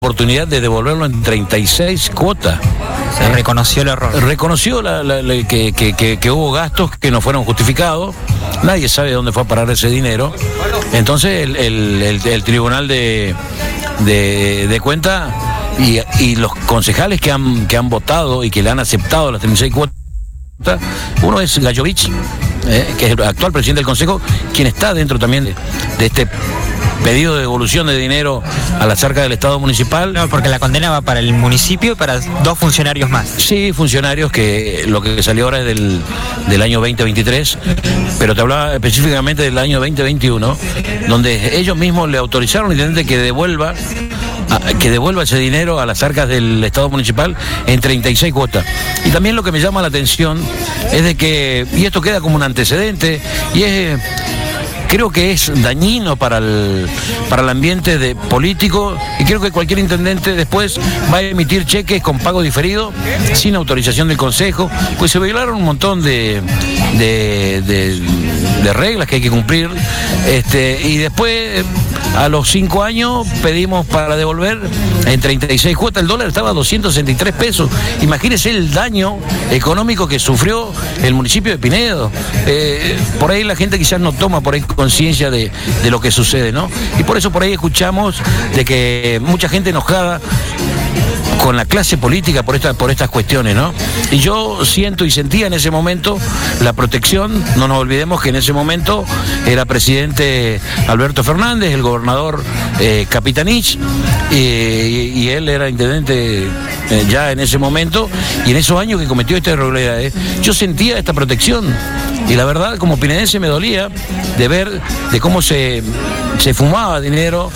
oportunidad de devolverlo en 36 cuotas. Reconoció el error. Reconoció que hubo gastos que no fueron justificados. Nadie sabe dónde fue a parar ese dinero. Entonces el Tribunal de Cuentas y los concejales que han votado y que le han aceptado las 36 cuotas, uno es Gallovich, que es el actual presidente del Consejo, quien está dentro también de este pedido de devolución de dinero a las arcas del Estado municipal. No, porque la condena va para el municipio y para 2 funcionarios más. Sí, funcionarios, que lo que salió ahora es del año 2023, pero te hablaba específicamente del año 2021, donde ellos mismos le autorizaron al intendente que devuelva ese dinero a las arcas del Estado municipal en 36 cuotas. Y también lo que me llama la atención es de que, y esto queda como un antecedente, y creo que es dañino para el ambiente político, y creo que cualquier intendente después va a emitir cheques con pago diferido sin autorización del Consejo, pues se violaron un montón de reglas que hay que cumplir, y después a los 5 años pedimos para devolver en 36 cuotas. El dólar estaba a 263 pesos. Imagínense el daño económico que sufrió el municipio de Pinedo. Por ahí la gente quizás no toma por ahí conciencia de lo que sucede, ¿no? Y por eso por ahí escuchamos de que mucha gente enojada con la clase política por estas cuestiones, ¿no? Y yo siento y sentía en ese momento la protección. No nos olvidemos que en ese momento era presidente Alberto Fernández, el gobernador Capitanich, y él era intendente ya en ese momento, y en esos años que cometió estas irregularidades, yo sentía esta protección. Y la verdad, como pinedense, me dolía de ver de cómo se fumaba dinero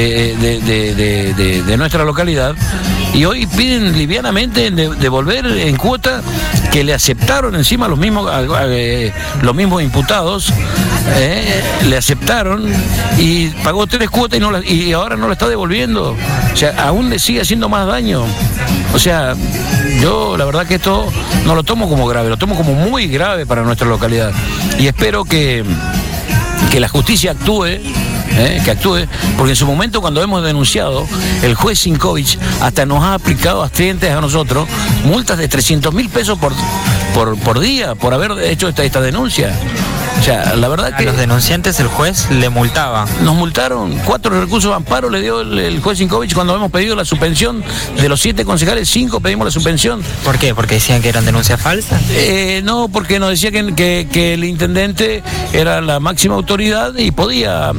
de nuestra localidad, y hoy piden livianamente devolver en cuota que le aceptaron encima los mismos imputados, le aceptaron y pagó 3 cuotas y ahora no la está devolviendo. O sea, aún le sigue haciendo más daño. O sea, yo la verdad que esto no lo tomo como grave, lo tomo como muy grave para nuestra localidad, y espero que la justicia actúe, porque en su momento, cuando hemos denunciado, el juez Sinkovich hasta nos ha aplicado accidentes a nosotros multas de 300.000 pesos por día por haber hecho esta denuncia. O sea, la verdad que a los denunciantes el juez le multaba. Nos multaron, 4 recursos de amparo le dio el juez Sinkovich cuando hemos pedido la suspensión. De los 7 concejales, 5 pedimos la suspensión. ¿Por qué? ¿Porque decían que eran denuncias falsas? No, porque nos decía que el intendente era la máxima autoridad y podía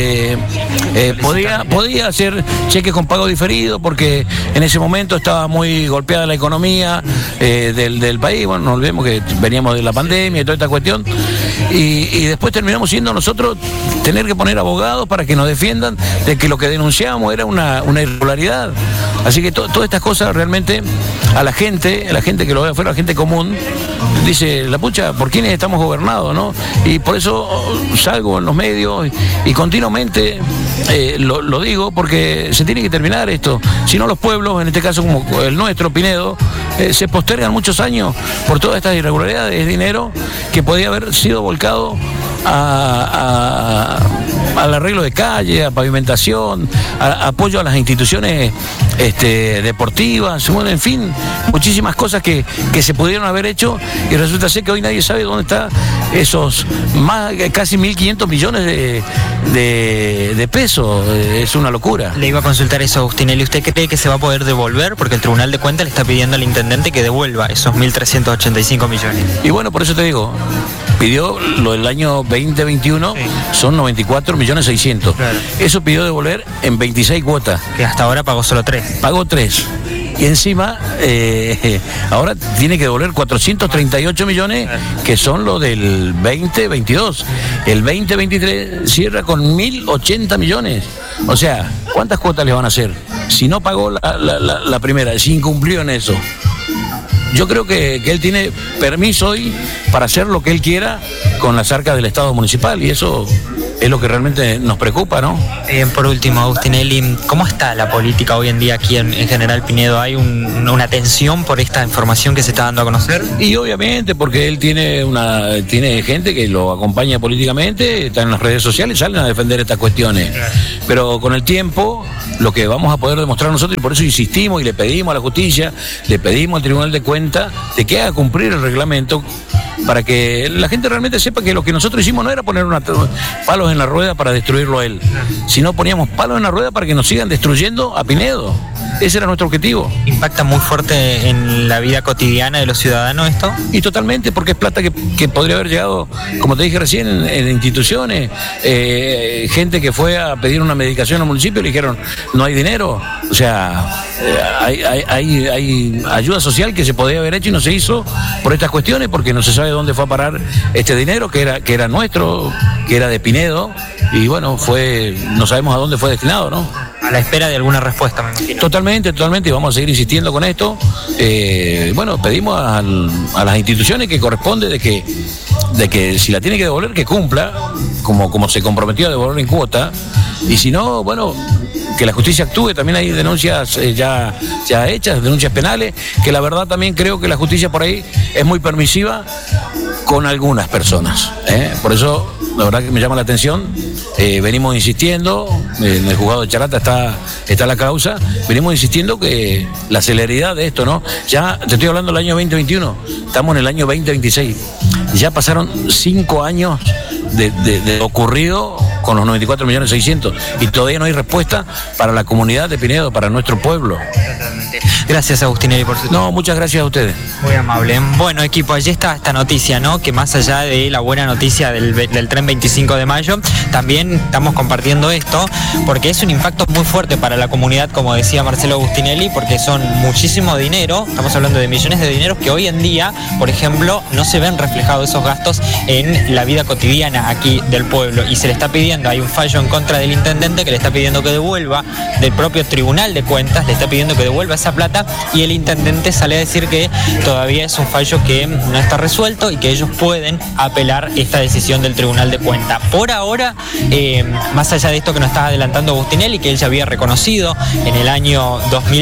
hacer cheques con pago diferido, porque en ese momento estaba muy golpeada la economía del país. Bueno, no olvidemos que veníamos de la pandemia y toda esta cuestión. Y después terminamos siendo nosotros tener que poner abogados para que nos defiendan de que lo que denunciábamos era una irregularidad. Así que todas estas cosas realmente a la gente que lo ve afuera, la gente común, dice, la pucha, ¿por quiénes estamos gobernados, no? Y por eso salgo en los medios y continuamente lo digo, porque se tiene que terminar esto. Si no, los pueblos, en este caso como el nuestro, Pinedo, se postergan muchos años por todas estas irregularidades. Es dinero que podía haber sido volcado al arreglo de calle, a pavimentación, a apoyo a las instituciones deportivas, bueno, en fin, muchísimas cosas que se pudieron haber hecho, y resulta ser que hoy nadie sabe dónde están esos casi 1.500 millones de pesos. Es una locura. Le iba a consultar eso, Agustinelli. ¿Usted cree que se va a poder devolver? Porque el Tribunal de Cuentas le está pidiendo al intendente que devuelva esos 1.385 millones. Y bueno, por eso te digo, pidió lo del año 2021, sí. Son 94.600.000. Claro. Eso pidió devolver en 26 cuotas. Que hasta ahora pagó solo 3. Pagó 3. Y encima, ahora tiene que devolver 438 millones, que son los del 2022. El 2023 cierra con 1.080 millones. O sea, ¿cuántas cuotas le van a hacer? Si no pagó la primera, si incumplió en eso. yo creo que él tiene permiso hoy para hacer lo que él quiera con las arcas del Estado municipal, y eso es lo que realmente nos preocupa, ¿no? Por último, Agustinelli, ¿cómo está la política hoy en día aquí en General Pinedo? ¿Hay una tensión por esta información que se está dando a conocer? Y obviamente, porque él tiene gente que lo acompaña políticamente, está en las redes sociales, salen a defender estas cuestiones. Pero con el tiempo, lo que vamos a poder demostrar nosotros, y por eso insistimos y le pedimos a la justicia, le pedimos al Tribunal de Cuentas de que haga cumplir el reglamento, para que la gente realmente sepa que lo que nosotros hicimos no era poner palos en la rueda para destruirlo a él, sino poníamos palos en la rueda para que nos sigan destruyendo a Pinedo. Ese era nuestro objetivo. ¿Impacta muy fuerte en la vida cotidiana de los ciudadanos esto? Y totalmente, porque es plata que podría haber llegado, como te dije recién, en instituciones, gente que fue a pedir una medicación al municipio y le dijeron, no hay dinero. O sea, hay ayuda social que se podía haber hecho y no se hizo por estas cuestiones, porque no se sabe dónde fue a parar este dinero, que era nuestro, que era de Pinedo, y bueno, no sabemos a dónde fue destinado, ¿no? A la espera de alguna respuesta, me imagino. Totalmente, y vamos a seguir insistiendo con esto. Bueno, pedimos a las instituciones que corresponde de que si la tiene que devolver, que cumpla, como se comprometió a devolver en cuota, y si no, bueno, que la justicia actúe. También hay denuncias ya hechas, denuncias penales, que la verdad también creo que la justicia por ahí es muy permisiva con algunas personas, Por eso, la verdad que me llama la atención. Venimos insistiendo, en el juzgado de Charata está la causa, venimos insistiendo que la celeridad de esto, ¿no? Ya te estoy hablando del año 2021, estamos en el año 2026, ya pasaron 5 años de ocurrido con los 94.600.000 y todavía no hay respuesta para la comunidad de Pinedo, para nuestro pueblo. Gracias, Agustinelli, por su tiempo. No, muchas gracias a ustedes. Muy amable. Bueno, equipo, allí está esta noticia, ¿no? Que más allá de la buena noticia del tren 25 de mayo, también estamos compartiendo esto porque es un impacto muy fuerte para la comunidad, como decía Marcelo Agustinelli, porque son muchísimo dinero, estamos hablando de millones de dineros que hoy en día, por ejemplo, no se ven reflejados esos gastos en la vida cotidiana aquí del pueblo, y se le está pidiendo, hay un fallo en contra del intendente que le está pidiendo que devuelva, del propio Tribunal de Cuentas le está pidiendo que devuelva esa plata, y el intendente sale a decir que todavía es un fallo que no está resuelto y que ellos pueden apelar esta decisión del Tribunal de Cuentas. Por ahora, más allá de esto que nos está adelantando Agustinelli, que él ya había reconocido en el año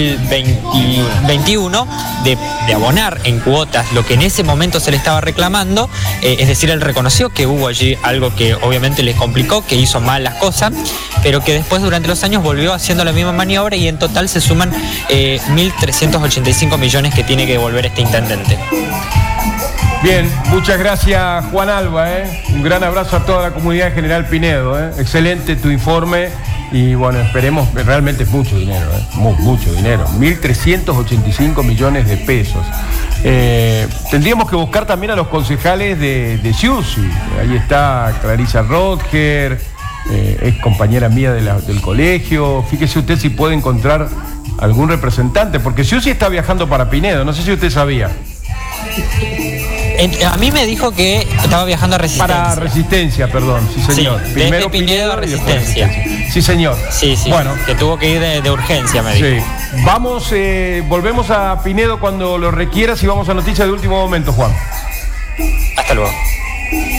2021 de abonar en cuotas lo que en ese momento se le estaba reclamando, es decir, él reconoció que hubo allí algo que obviamente les complicó, que hizo mal las cosas, pero que después durante los años volvió haciendo la misma maniobra, y en total se suman 1.385 millones que tiene que devolver este intendente. Bien, muchas gracias, Juan Alba, Un gran abrazo a toda la comunidad de General Pinedo, Excelente tu informe, y bueno, esperemos, realmente es mucho dinero, mucho dinero, 1.385 millones de pesos. Tendríamos que buscar también a los concejales de Ciusi. Ahí está Clarisa Rodger, es compañera mía del colegio. Fíjese usted si puede encontrar algún representante, porque Ciusi está viajando para Pinedo, no sé si usted sabía. A mí me dijo que estaba viajando a Resistencia. Para Resistencia, perdón, sí señor. Sí, primero desde Pinedo a Resistencia. Sí señor. Sí, bueno, que tuvo que ir de urgencia, me dijo. Sí. Vamos, volvemos a Pinedo cuando lo requieras y vamos a noticias de último momento, Juan. Hasta luego.